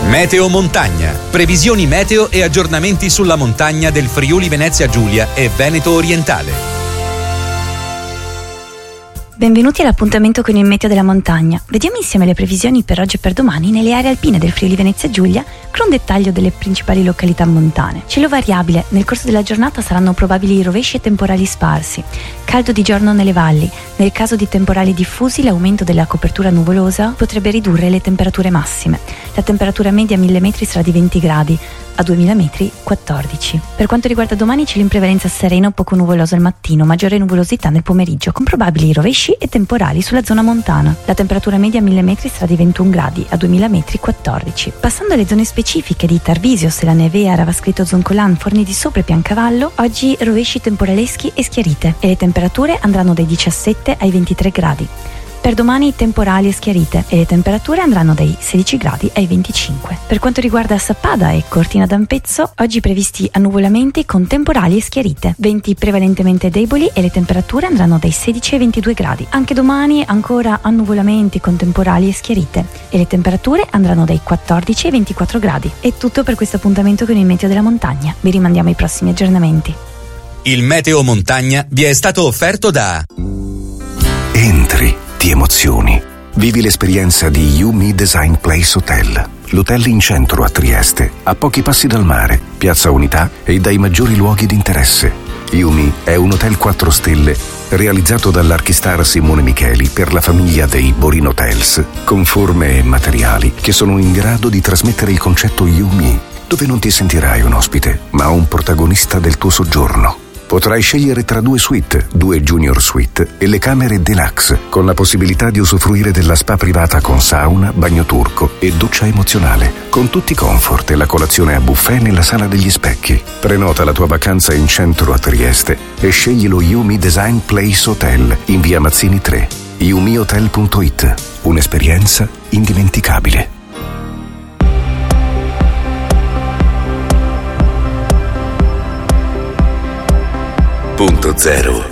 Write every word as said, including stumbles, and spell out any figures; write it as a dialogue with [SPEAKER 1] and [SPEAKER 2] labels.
[SPEAKER 1] Meteo Montagna. Previsioni meteo e aggiornamenti sulla montagna del Friuli Venezia Giulia e Veneto Orientale.
[SPEAKER 2] Benvenuti all'appuntamento con il Meteo della Montagna. Vediamo insieme le previsioni per oggi e per domani nelle aree alpine del Friuli Venezia Giulia con un dettaglio delle principali località montane. Cielo variabile, nel corso della giornata saranno probabili rovesci e temporali sparsi. Caldo di giorno nelle valli. Nel caso di temporali diffusi, l'aumento della copertura nuvolosa potrebbe ridurre le temperature massime. La temperatura media a mille metri sarà di venti gradi, a duemila metri quattordici. Per quanto riguarda domani, cielo in prevalenza sereno, poco nuvoloso al mattino, maggiore nuvolosità nel pomeriggio, con probabili rovesci e temporali sulla zona montana. La temperatura media a mille metri sarà di ventuno gradi, a duemila metri quattordici. Passando alle zone specifiche di Tarvisio, Sella Nevea, Ravascreto Zoncolan, Forni di Sopra e Piancavallo, oggi rovesci temporaleschi e schiarite e le temperature andranno dai diciassette ai ventitré gradi. Per domani temporali e schiarite e le temperature andranno dai sedici gradi ai venticinque. Per quanto riguarda Sappada e Cortina d'Ampezzo, oggi previsti annuvolamenti con temporali e schiarite, venti prevalentemente deboli e le temperature andranno dai sedici ai ventidue gradi. Anche domani ancora annuvolamenti con temporali e schiarite e le temperature andranno dai quattordici ai ventiquattro gradi. È tutto per questo appuntamento con il Meteo della Montagna. Vi rimandiamo ai prossimi aggiornamenti.
[SPEAKER 1] Il Meteo Montagna vi è stato offerto da
[SPEAKER 3] Entri, ti emozioni. Vivi l'esperienza di Yumi Design Place Hotel, l'hotel in centro a Trieste, a pochi passi dal mare, Piazza Unità e dai maggiori luoghi di interesse. Yumi è un hotel quattro stelle realizzato dall'archistar Simone Micheli per la famiglia dei Borin Hotels, con forme e materiali che sono in grado di trasmettere il concetto Yumi, dove non ti sentirai un ospite, ma un protagonista del tuo soggiorno. Potrai scegliere tra due suite, due junior suite e le camere deluxe, con la possibilità di usufruire della spa privata con sauna, bagno turco e doccia emozionale, con tutti i comfort e la colazione a buffet nella sala degli specchi. Prenota la tua vacanza in centro a Trieste e scegli lo Yumi Design Place Hotel in via Mazzini tre. yumi hotel punto it. Un'esperienza indimenticabile. Punto zero.